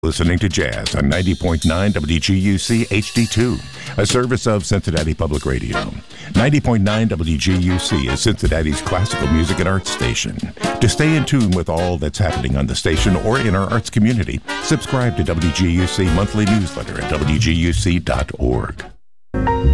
Listening to jazz on 90.9 WGUC HD2, a service of Cincinnati Public Radio. 90.9 WGUC is Cincinnati's classical music and arts station. To stay in tune with all that's happening on the station or in our arts community, subscribe to WGUC monthly newsletter at WGUC.org.